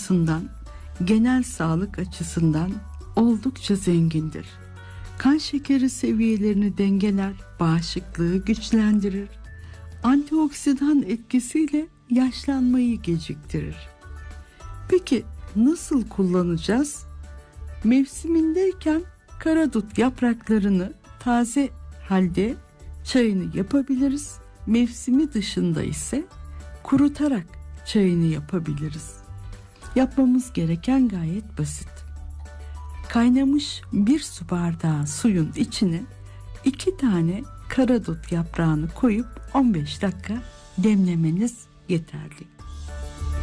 açısından, genel sağlık açısından oldukça zengindir. Kan şekeri seviyelerini dengeler, bağışıklığı güçlendirir. Antioksidan etkisiyle yaşlanmayı geciktirir. Peki nasıl kullanacağız? Mevsimindeyken karadut yapraklarını taze halde çayını yapabiliriz. Mevsimi dışında ise kurutarak çayını yapabiliriz. Yapmamız gereken gayet basit. Kaynamış 1 su bardağı suyun içine 2 tane karadut yaprağını koyup 15 dakika demlemeniz yeterli.